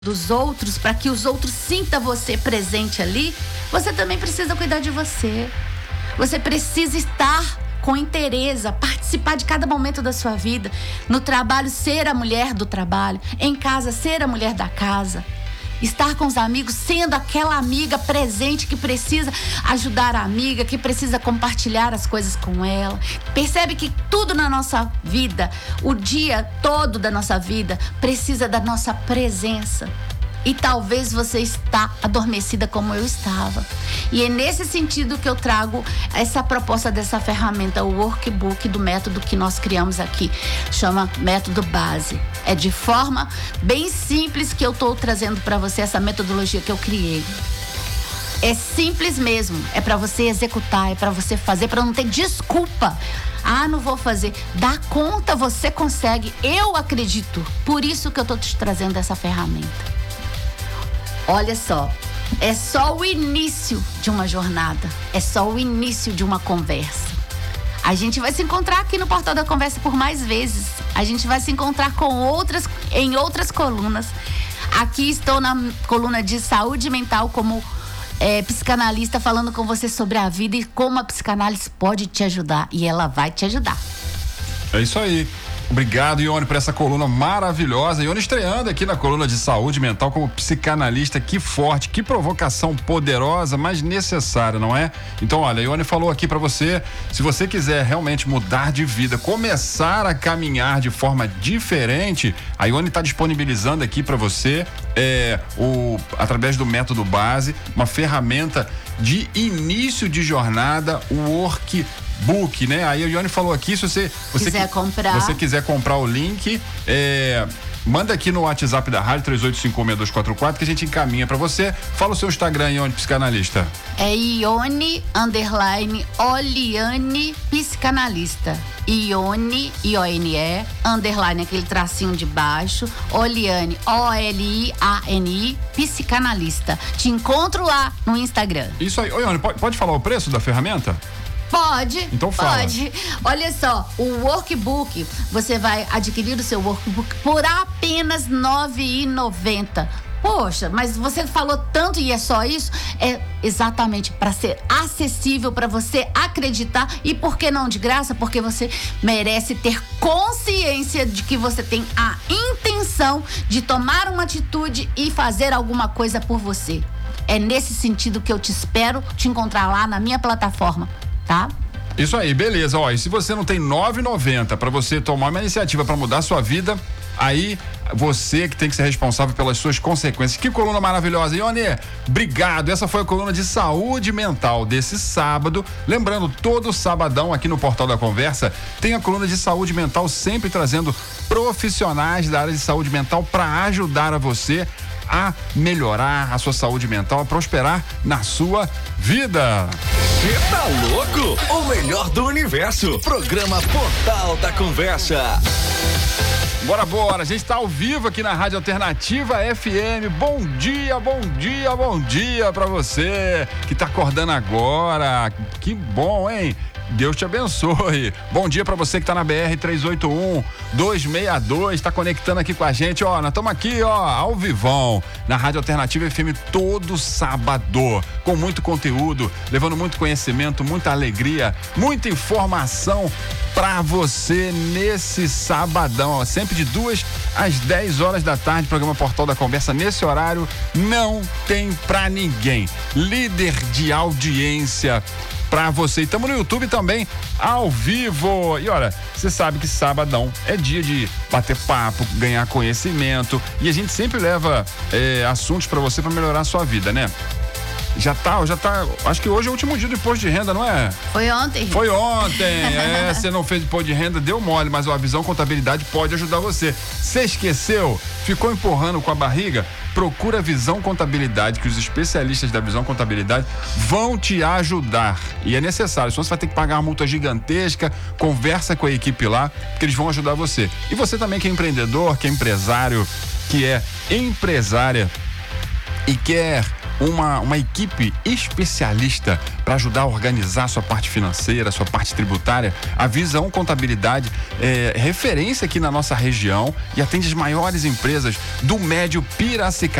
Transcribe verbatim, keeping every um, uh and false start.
dos outros, para que os outros sintam você presente ali, você também precisa cuidar de você. Você precisa estar com interesse, participar de cada momento da sua vida. No trabalho, ser a mulher do trabalho. Em casa, ser a mulher da casa. Estar com os amigos, sendo aquela amiga presente que precisa ajudar a amiga, que precisa compartilhar as coisas com ela. Percebe que tudo na nossa vida, o dia todo da nossa vida, precisa da nossa presença. E talvez você está adormecida como eu estava. E é nesse sentido que eu trago essa proposta dessa ferramenta, o workbook do método que nós criamos aqui. Chama Método Base. É de forma bem simples que eu estou trazendo para você essa metodologia que eu criei. É simples mesmo. É para você executar, é para você fazer, para não ter desculpa. Ah, não vou fazer. Dá conta, você consegue. Eu acredito. Por isso que eu estou te trazendo essa ferramenta. Olha só, é só o início de uma jornada, é só o início de uma conversa. A gente vai se encontrar aqui no Portal da Conversa por mais vezes. A gente vai se encontrar com outras, em outras colunas. Aqui estou na coluna de saúde mental como é, psicanalista, falando com você sobre a vida e como a psicanálise pode te ajudar. E ela vai te ajudar. É isso aí. Obrigado, Ione, por essa coluna maravilhosa. Ione estreando aqui na coluna de saúde mental como psicanalista. Que forte, que provocação poderosa, mas necessária, não é? Então, olha, a Ione falou aqui pra você, se você quiser realmente mudar de vida, começar a caminhar de forma diferente, a Ione tá disponibilizando aqui pra você, é, o, através do método base, uma ferramenta de início de jornada, o work book, né? Aí a Ione falou aqui, se você, você quiser que, comprar, você quiser comprar o link, é, manda aqui no WhatsApp da rádio três oito cinco um seis dois quatro quatro que a gente encaminha pra você. Fala o seu Instagram, Ione Psicanalista. É Ione underline Oliane Psicanalista. Ione, I O N E, underline, aquele tracinho de baixo, Oliane, O L I A N I, Psicanalista. Te encontro lá no Instagram. Isso aí. Ô, Ione, pode, pode falar o preço da ferramenta? Pode, então fala. Pode. Olha só, o workbook, você vai adquirir o seu workbook por apenas nove reais e noventa centavos. Poxa, mas você falou tanto e é só isso? É exatamente para ser acessível, para você acreditar e por que não de graça? Porque você merece ter consciência de que você tem a intenção de tomar uma atitude e fazer alguma coisa por você. É nesse sentido que eu te espero te encontrar lá na minha plataforma. Tá? Isso aí, beleza. Ó, e se você não tem nove reais e noventa centavos para você tomar uma iniciativa para mudar a sua vida, aí você que tem que ser responsável pelas suas consequências. Que coluna maravilhosa, Ione. Obrigado. Essa foi a coluna de saúde mental desse sábado. Lembrando, todo sabadão aqui no Portal da Conversa tem a coluna de saúde mental, sempre trazendo profissionais da área de saúde mental para ajudar a você a melhorar a sua saúde mental, a prosperar na sua vida. Você tá louco? O melhor do universo. Programa Portal da Conversa. Bora, bora. A gente tá ao vivo aqui na Rádio Alternativa F M. Bom dia, bom dia, bom dia pra você que tá acordando agora. Que bom, hein? Deus te abençoe. Bom dia pra você que tá na B R três oito um, dois seis dois, tá conectando aqui com a gente, ó, nós estamos aqui, ó, ao vivão, na Rádio Alternativa F M todo sábado, com muito conteúdo, levando muito conhecimento, muita alegria, muita informação pra você nesse sabadão, ó, sempre de duas às dez horas da tarde, programa Portal da Conversa, nesse horário não tem pra ninguém, líder de audiência pra você. E estamos no YouTube também, ao vivo. E olha, você sabe que sabadão é dia de bater papo, ganhar conhecimento. E a gente sempre leva é, assuntos pra você pra melhorar a sua vida, né? Já tá, já tá. Acho que hoje é o último dia do imposto de renda, não é? Foi ontem. Foi ontem. É, você não fez imposto de renda, deu mole, mas ó, a Visão Contabilidade pode ajudar você. Você esqueceu? Ficou empurrando com a barriga? Procura a Visão Contabilidade, que os especialistas da Visão Contabilidade vão te ajudar. E é necessário, senão você vai ter que pagar uma multa gigantesca. Conversa com a equipe lá, que eles vão ajudar você. E você também que é empreendedor, que é empresário, que é empresária e quer uma, uma equipe especialista para ajudar a organizar a sua parte financeira, a sua parte tributária. A Visão Contabilidade é referência aqui na nossa região e atende as maiores empresas do Médio Piracicaba.